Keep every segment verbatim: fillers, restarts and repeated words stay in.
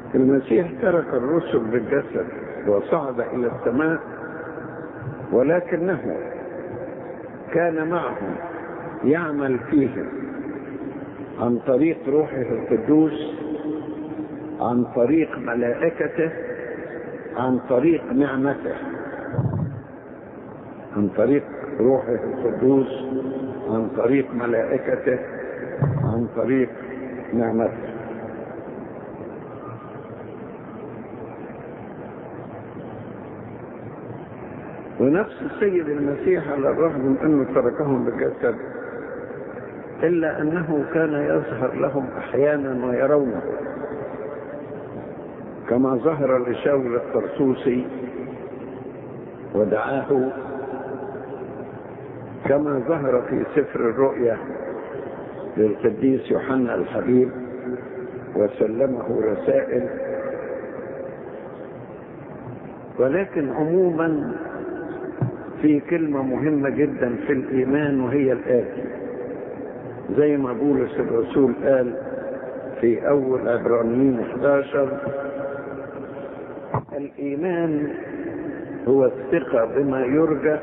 المسيح ترك الرسل بالجسد وصعد إلى السماء، ولكنه كان معهم يعمل فيهم عن طريق روحه القدوس، عن طريق ملائكته، عن طريق نعمته، عن طريق روحه القدوس، عن طريق ملائكته، عن طريق نعمته. ونفس السيد المسيح على الرغم من أنه تركهم بالجسد إلا أنه كان يظهر لهم أحيانا ويرونه، كما ظهر لشاول الطرسوسي ودعاه، كما ظهر في سفر الرؤيا للقديس يوحنا الحبيب وسلمه رسائل. ولكن عموما في كلمة مهمة جدا في الإيمان، وهي الآتي، زي ما بولس الرسول قال في أول عبرانيين إحدى عشر: الإيمان هو الثقة بما يرجى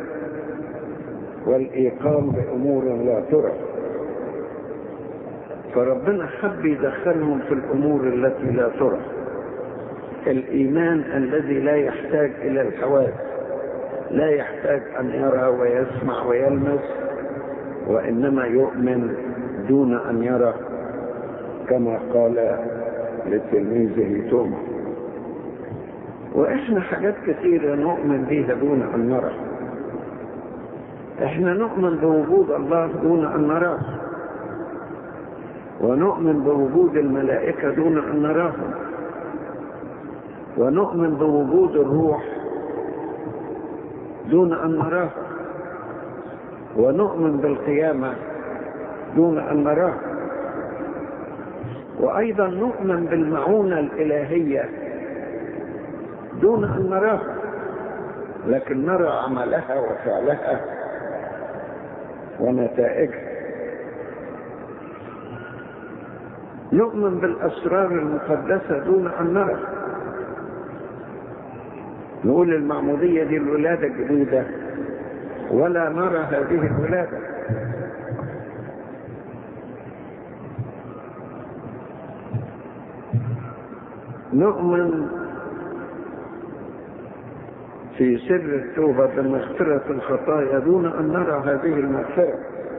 والإيقان بأمور لا ترى. فربنا حب يدخلهم في الأمور التي لا ترى، الإيمان الذي لا يحتاج إلى الحواس، لا يحتاج أن يرى ويسمع ويلمس، وإنما يؤمن دون أن يرى، كما قال لتلميذه توما. وإحنا حاجات كثيرة نؤمن بها دون أن نرى. إحنا نؤمن بوجود الله دون أن نراه، ونؤمن بوجود الملائكة دون أن نراهم، ونؤمن بوجود الروح دون أن نراه، ونؤمن بالقيامة دون أن نراه، وأيضا نؤمن بالمعونة الإلهية دون أن نراها، لكن نرى عملها وفعلها ونتائجها. نؤمن بالأسرار المقدسة دون أن نرى. نقول المعمودية دي الولادة الجديدة ولا نرى هذه الولادة. نؤمن في سر التوبة بمغفرة الخطايا دون أن نرى هذه المغفرة.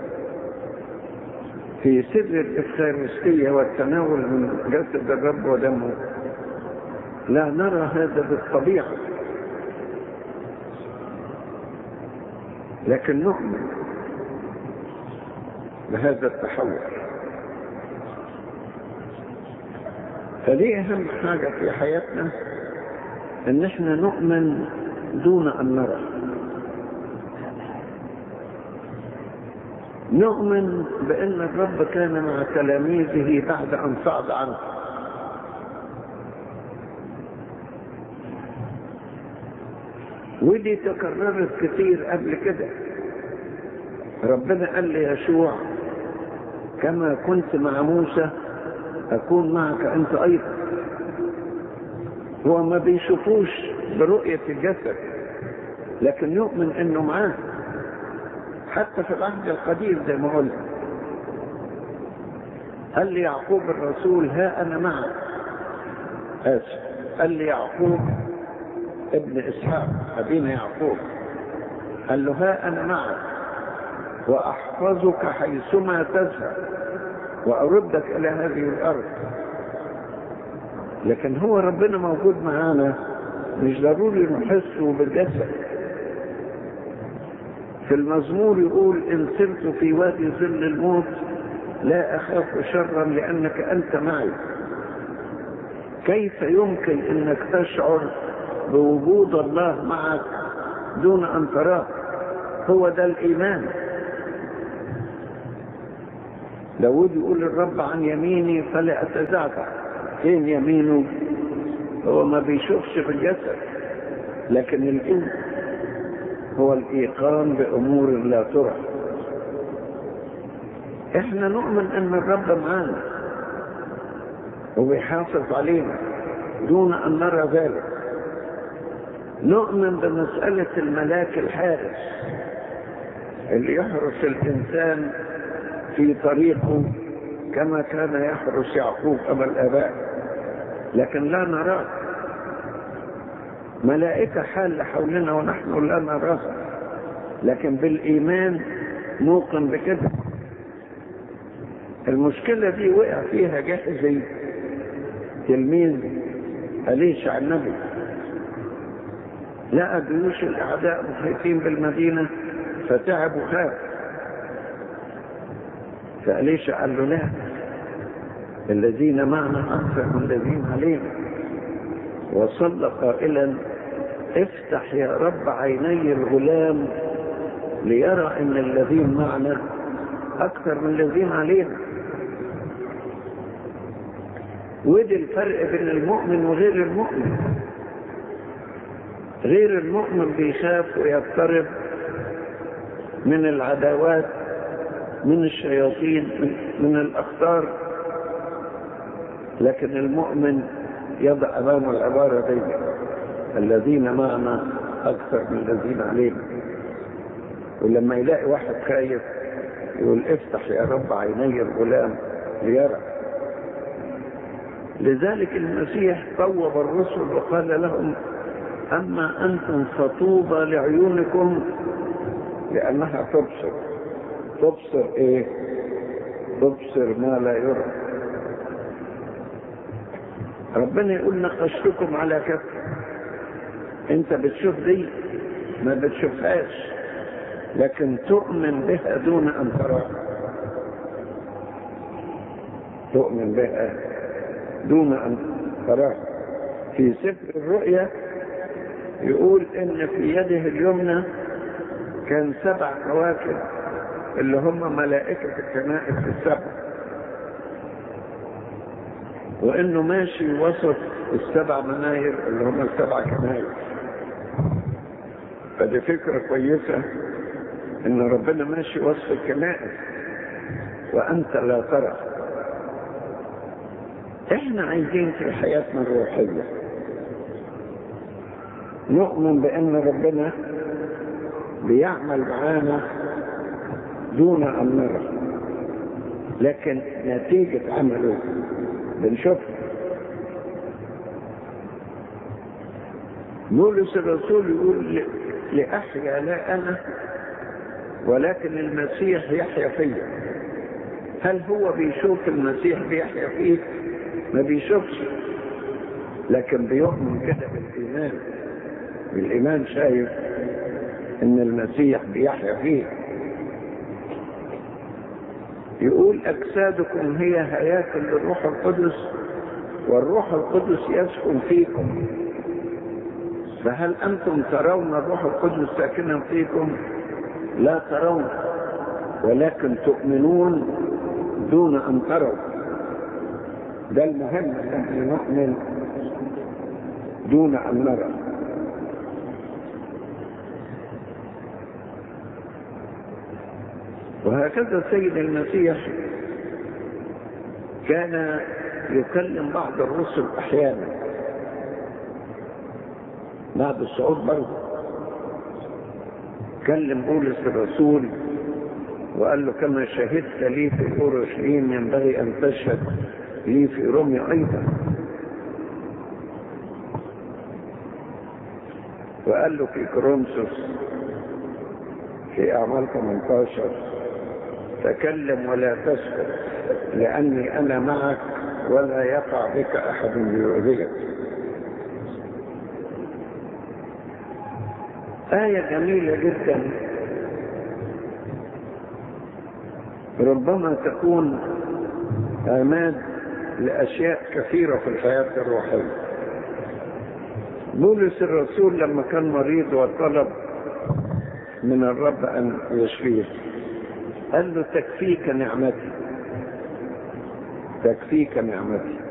في سر الإفخارستية والتناول من جسد الرب ودمه لا نرى هذا بالطبيعة، لكن نؤمن بهذا التحول. فدي أهم حاجة في حياتنا، إن احنا نؤمن دون أن نرى. نؤمن بأن الرب كان مع تلاميذه بعد أن صعد عنه. ودي تكررت كثير قبل كده. ربنا قال ليشوع: كما كنت مع موسى أكون معك أنت أيضا. هو ما بيشوفوش برؤية الجسد، لكن يؤمن أنه معاه. حتى في العهد القديم زي ما قلت، قال لي يعقوب الرسول: ها أنا معك. آسف، قال لي يعقوب ابن إسحاق أبينا يعقوب، قال له: ها أنا معك وأحفظك حيثما تذهب وأردك إلى هذه الأرض. لكن هو ربنا موجود معانا، مش ضروري نحسه بالجسد. في المزمور يقول: إن سرت في وادي ظل الموت لا أخاف شرا لأنك أنت معي. كيف يمكن أنك تشعر بوجود الله معك دون أن تراه؟ هو ده الإيمان. داود يقول: الرب عن يميني فلا أتزعزع. فين يمينه؟ هو ما بيشوفش في الجسد، لكن الإيمان هو الإيقان بأمور لا ترى. احنا نؤمن ان الرب معانا، وبيحافظ علينا دون أن نرى ذلك. نؤمن بمسألة الملاك الحارس اللي يحرس الإنسان في طريقه كما كان يحرس يعقوب أبا الآباء، لكن لا نراه. ملائكة حال حولنا ونحن لا نراها، لكن بالإيمان نوقن بكده. المشكلة دي وقع فيها جحزي تلميذ أليشع النبي، لقى جيوش الأعداء محيطين بالمدينة فتعب وخاف، فأليشع قال له لا، الذين معنا أكثر من الذين علينا، وصلى قائلا افتح يا رب عيني الغلام ليرى ان الذين معنا اكثر من الذين علينا. ودي الفرق بين المؤمن وغير المؤمن. غير المؤمن بيخاف ويضطرب من العداوات، من الشياطين، من الاخطار، لكن المؤمن يضع امامه العباره دي الذين معنا اكثر من الذين علينا. ولما يلاقي واحد خايف يقول افتح يا رب عيني الغلام ليرى. لذلك المسيح طوب الرسل وقال لهم اما انتم فطوبى لعيونكم لانها تبصر. تبصر ايه؟ تبصر ما لا يرى. ربنا يقول نقشتكم على كف، انت بتشوف دي ما بتشوفهاش، لكن تؤمن بها دون ان تراها. تؤمن بها دون ان تراها. في سفر الرؤيا يقول ان في يده اليمنى كان سبع كواكب اللي هم ملائكة الكنائس السبع، وانه ماشي وسط السبع مناير اللي هم السبع كنائس. فدي فكرة كويسة ان ربنا ماشي وسط الكنائس وانت لا ترى. احنا عايزين في حياتنا الروحية نؤمن بان ربنا بيعمل معانا دون ان نرى، لكن نتيجة عمله بنشوفها. بولس الرسول يقول لأحيا لا أنا ولكن المسيح يحيا فيا. هل هو بيشوف المسيح بيحيا فيه؟ ما بيشوفش، لكن بيؤمن كده بالإيمان. بالإيمان شايف إن المسيح بيحيا فيه. يقول أجسادكم هي هياكل للروح القدس والروح القدس يسكن فيكم. فهل أنتم ترون الروح القدس ساكنا فيكم؟ لا ترون، ولكن تؤمنون دون أن تروا. ده المهم، أن نؤمن دون أن نرى. وهكذا السيد المسيح كان يكلم بعض الرسل أحيانا بعد الصعود برضه. كلم بولس الرسول وقال له كما شهدت لي في اورشليم ينبغي ان تشهد لي في روميا ايضا. وقال له في كورنثوس في اعمال ثمانية عشر تكلم ولا تسكت لاني انا معك ولا يقع بك احد ليؤذيك. آية جميلة جدا ربما تكون عماد لأشياء كثيرة في الحياة الروحية. بولس الرسول لما كان مريض وطلب من الرب أن يشفيه قال له تكفيك نعمتي، تكفيك نعمتي.